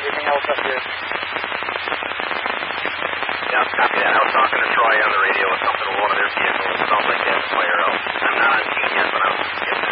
everything else up here. Yeah, copy that. I was talking to Troy on the radio with something with one of their vehicles. It sounds like they have a fire out. I'm not on scene yet, but I'm